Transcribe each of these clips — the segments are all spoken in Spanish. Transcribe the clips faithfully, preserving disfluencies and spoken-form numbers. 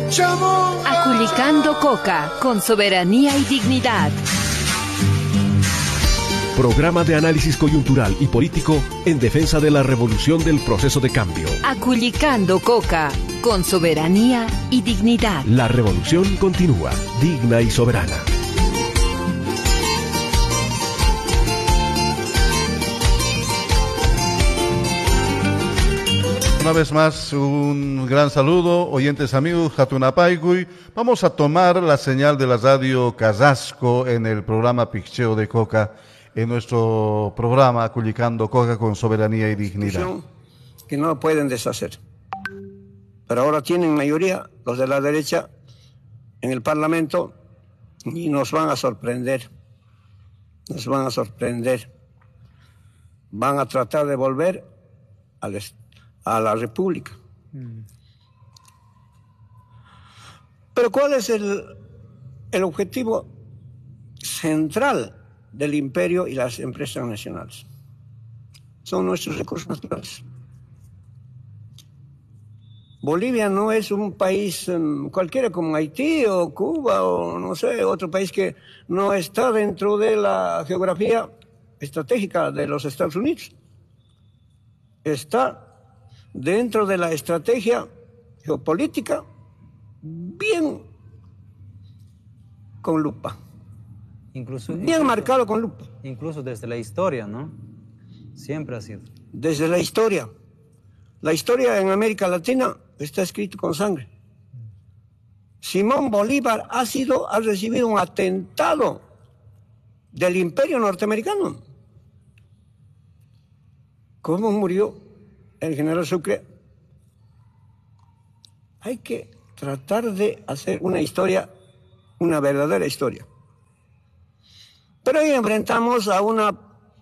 Aculicando Coca, con soberanía y dignidad. Programa de análisis coyuntural y político en defensa de la revolución del proceso de cambio. Aculicando Coca, con soberanía y dignidad. La revolución continúa, digna y soberana. Una vez más, un gran saludo, oyentes amigos, Jatunapaiguy. Vamos a tomar la señal de la radio Carrasco en el programa Picheo de Coca, en nuestro programa Aculicando Coca con soberanía y dignidad. Que no lo pueden deshacer. Pero ahora tienen mayoría los de la derecha en el Parlamento y nos van a sorprender. Nos van a sorprender. Van a tratar de volver al Estado, a la República. Mm. Pero ¿cuál es el, el objetivo central del imperio y las empresas nacionales? Son nuestros recursos naturales. Bolivia no es un país um, cualquiera como Haití o Cuba o no sé, otro país que no está dentro de la geografía estratégica de los Estados Unidos. Está dentro de la estrategia geopolítica, bien con lupa. Incluso, bien incluso, marcado con lupa. Incluso desde la historia, ¿no? Siempre ha sido. Desde la historia. La historia en América Latina está escrita con sangre. Simón Bolívar ha sido, ha recibido un atentado del Imperio norteamericano. ¿Cómo murió el general Sucre? Hay que tratar de hacer una historia, una verdadera historia. Pero hoy enfrentamos a una...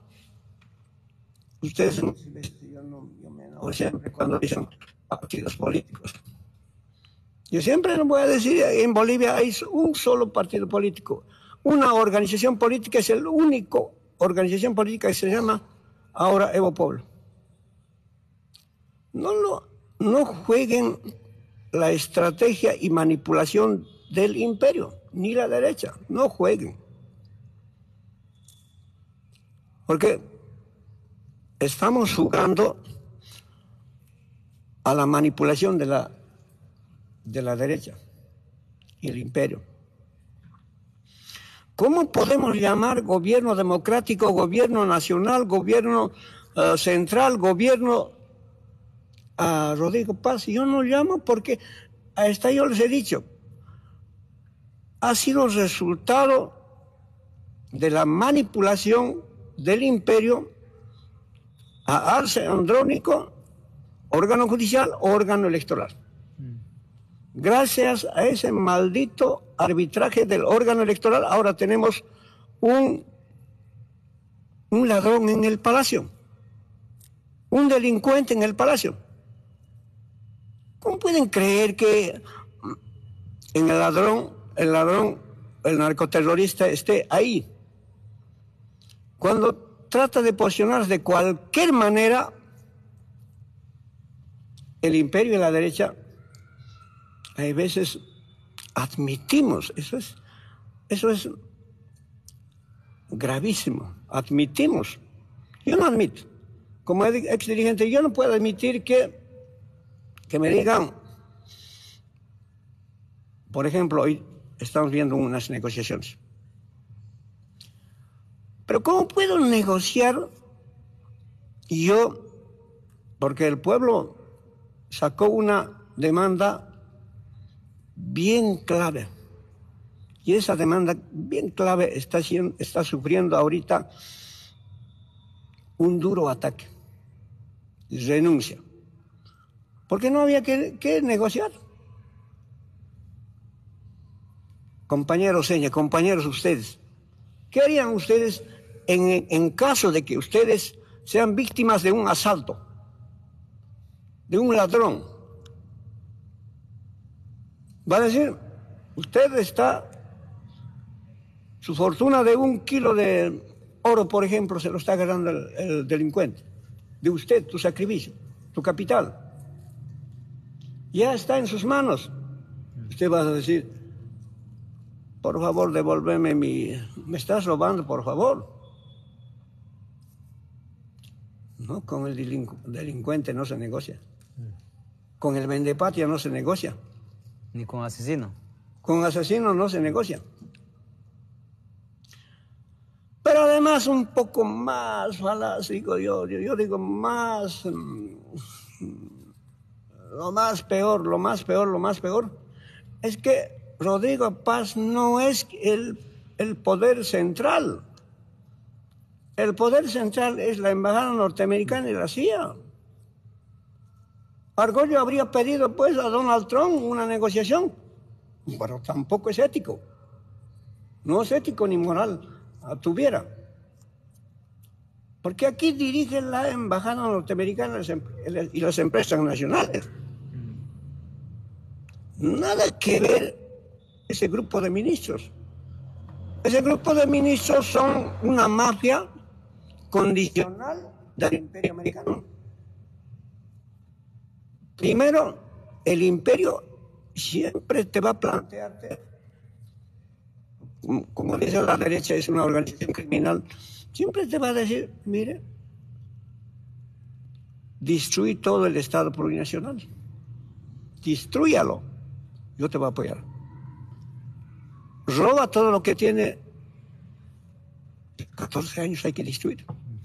Ustedes no, yo no, yo me enojo siempre cuando dicen partidos políticos. Yo siempre les voy a decir, en Bolivia hay un solo partido político. Una organización política es el único organización política que se llama ahora Evo Pueblo. No, lo, no jueguen la estrategia y manipulación del imperio, ni la derecha, no jueguen. Porque estamos jugando a la manipulación de la, de la derecha y el imperio. ¿Cómo podemos llamar gobierno democrático, gobierno nacional, gobierno uh, central, gobierno a Rodrigo Paz? Yo no llamo porque a esta yo les he dicho, ha sido resultado de la manipulación del imperio a Arce Andrónico, órgano judicial, órgano electoral. Gracias a ese maldito arbitraje del órgano electoral, ahora tenemos un, un ladrón en el palacio, un delincuente en el palacio. ¿Cómo pueden creer que en el ladrón, el ladrón, el narcoterrorista esté ahí? Cuando trata de posicionarse de cualquier manera, el imperio y la derecha, hay veces admitimos, eso es, eso es gravísimo, admitimos. Yo no admito, como ex dirigente, yo no puedo admitir que que me digan, por ejemplo, hoy estamos viendo unas negociaciones. Pero ¿cómo puedo negociar yo? Porque el pueblo sacó una demanda bien clave. Y esa demanda bien clave está, siendo, está sufriendo ahorita un duro ataque. Renuncia. Porque no había que, que negociar. Compañeros Seña, compañeros ustedes, ¿qué harían ustedes en, en caso de que ustedes sean víctimas de un asalto, de un ladrón? Va a decir, usted está, su fortuna de un kilo de oro, por ejemplo, se lo está agarrando el, el delincuente. De usted, tu sacrificio, tu capital. Ya está en sus manos. Usted va a decir, por favor, devuélveme mi... Me estás robando, por favor. No, con el delincu... delincuente no se negocia. Con el vendepatria no se negocia. Ni con asesino. Con asesino no se negocia. Pero además un poco más falaz, digo yo, yo, yo digo más, lo más peor, lo más peor, lo más peor, es que Rodrigo Paz no es el, el poder central. El poder central es la embajada norteamericana y la C I A. Argollo habría pedido pues a Donald Trump una negociación, pero tampoco es ético. No es ético ni moral, tuviera. Porque aquí dirige la embajada norteamericana y las empresas nacionales. Nada que ver ese grupo de ministros. Ese grupo de ministros son una mafia condicional del imperio americano. Primero, el imperio siempre te va a plantearte, como dice la derecha, es una organización criminal, siempre te va a decir, mire, destruí todo el Estado plurinacional, destrúyalo, yo te voy a apoyar. Roba todo lo que tiene, catorce años hay que destruir.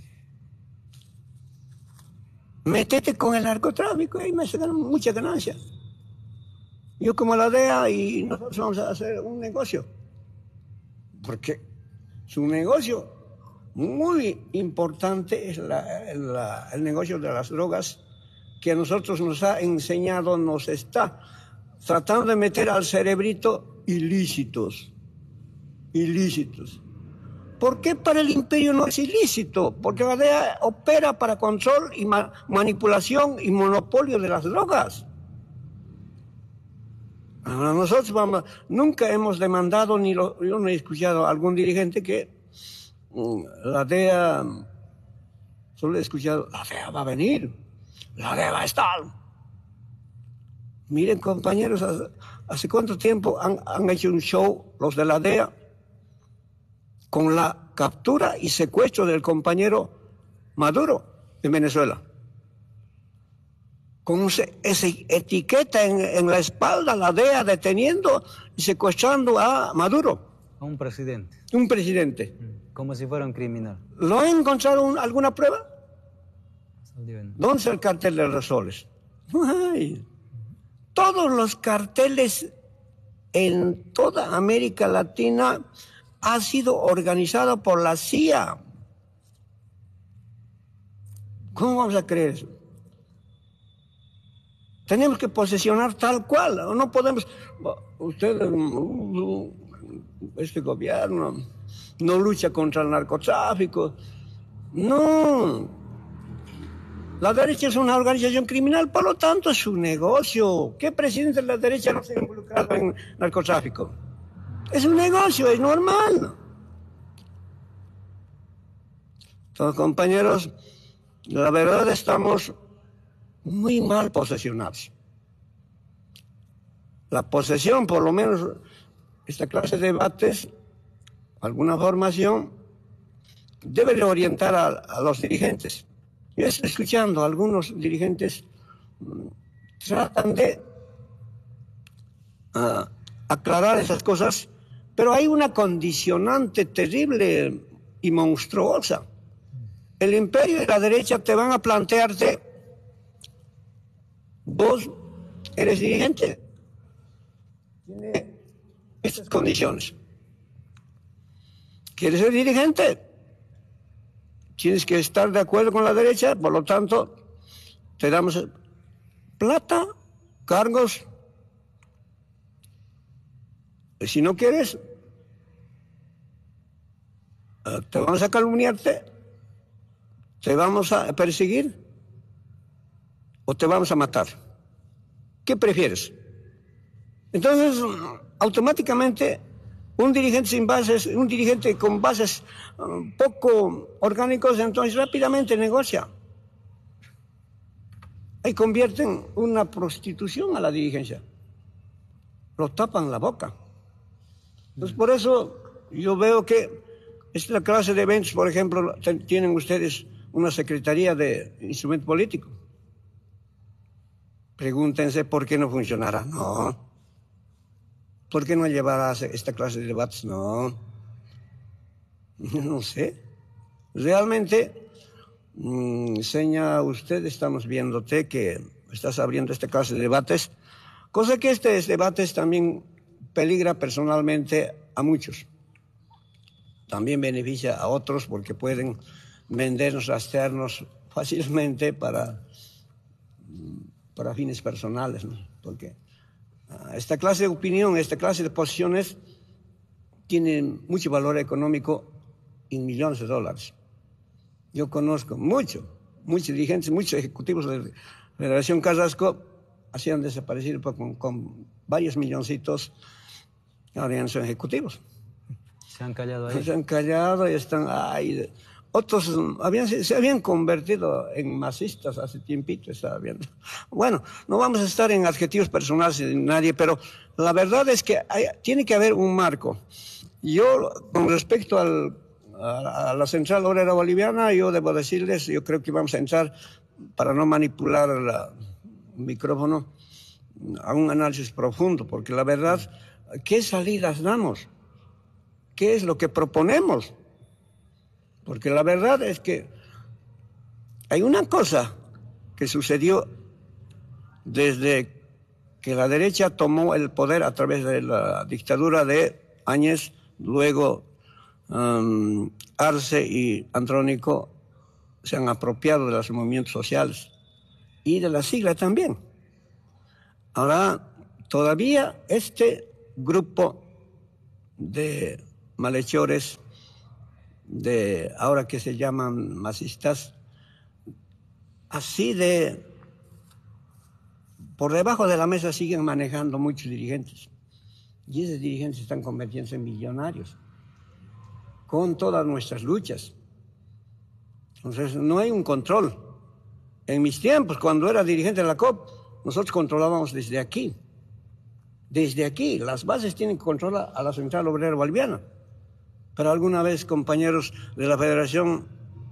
Métete con el narcotráfico y me sacan mucha ganancia. Yo como la D E A y nosotros vamos a hacer un negocio. Porque su negocio muy importante es la, la, el negocio de las drogas que a nosotros nos ha enseñado, nos está tratando de meter al cerebrito ilícitos. Ilícitos. ¿Por qué para el imperio no es ilícito? Porque la D E A opera para control y ma manipulación y monopolio de las drogas. Ahora nosotros vamos, nunca hemos demandado, ni lo, yo no he escuchado a algún dirigente que um, la D E A, solo he escuchado, la D E A va a venir, la D E A va a estar. Miren compañeros, hace, hace cuánto tiempo han, han hecho un show los de la D E A con la captura y secuestro del compañero Maduro en Venezuela. Con esa etiqueta en, en la espalda, la D E A deteniendo y secuestrando a Maduro. A un presidente. Un presidente. Como si fuera un criminal. ¿Lo han encontrado alguna prueba? ¿Dónde está el cartel de los soles? Ay. Todos los carteles en toda América Latina ha sido organizado por la C I A. ¿Cómo vamos a creer eso? Tenemos que posesionar tal cual, no podemos, ustedes, este gobierno no lucha contra el narcotráfico, no, la derecha es una organización criminal, por lo tanto es su negocio. ¿Qué presidente de la derecha no se ha involucrado en narcotráfico? Es un negocio, es normal. Entonces, compañeros, la verdad estamos muy mal posesionados. La posesión, por lo menos, esta clase de debates, alguna formación, debe de orientar a, a los dirigentes. Yo estoy escuchando a algunos dirigentes tratan de uh, aclarar esas cosas, pero hay una condicionante terrible y monstruosa. El imperio y la derecha te van a plantearte: vos eres dirigente, tiene estas condiciones. ¿Quieres ser dirigente? Tienes que estar de acuerdo con la derecha, por lo tanto, te damos plata, cargos. Y si no quieres, te vamos a calumniarte, te vamos a perseguir o te vamos a matar. ¿Qué prefieres? Entonces, automáticamente, un dirigente sin bases, un dirigente con bases um, poco orgánicos, entonces rápidamente negocia. Ahí convierten una prostitución a la dirigencia. lo tapan la boca. Entonces, por eso yo veo que esta clase de eventos, por ejemplo, tienen ustedes una secretaría de instrumento político. Pregúntense por qué no funcionará. No. ¿Por qué no llevará esta clase de debates? No. No sé. Realmente, mmm, seña usted, estamos viéndote que estás abriendo esta clase de debates, cosa que estos debates también peligra personalmente a muchos. También beneficia a otros porque pueden vendernos, rastrearnos fácilmente para, para fines personales, ¿no? Porque uh, esta clase de opinión, esta clase de posiciones tienen mucho valor económico en millones de dólares. Yo conozco mucho, muchos dirigentes, muchos ejecutivos de la Federación Carrasco hacían desaparecer con, con varios milloncitos, ahora ya no son ejecutivos. Se han callado ahí. Se han callado y están ahí. Otros habían, se habían convertido en masistas hace tiempito, estaba viendo. Bueno, no vamos a estar en adjetivos personales de nadie, pero la verdad es que hay, tiene que haber un marco. Yo, con respecto al, a, a la Central Obrera Boliviana, yo debo decirles, yo creo que vamos a entrar, para no manipular la, el micrófono, a un análisis profundo, porque la verdad, ¿qué salidas damos? ¿Qué es lo que proponemos? Porque la verdad es que hay una cosa que sucedió desde que la derecha tomó el poder a través de la dictadura de Áñez, luego um, Arce y Andrónico se han apropiado de los movimientos sociales y de la sigla también. Ahora, todavía este grupo de malhechores, de ahora que se llaman masistas, así de por debajo de la mesa siguen manejando muchos dirigentes. Y esos dirigentes están convirtiéndose en millonarios con todas nuestras luchas. Entonces, no hay un control. En mis tiempos, cuando era dirigente de la C O P, nosotros controlábamos desde aquí. Desde aquí, las bases tienen que controlar a la Central Obrera Boliviana. Pero alguna vez compañeros de la Federación